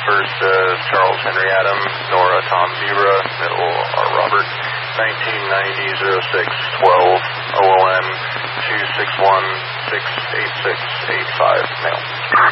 first Charles Henry Adam, Nora Tom Zebra, middle R Robert, 1990-06-12, OOM 261-68685, male.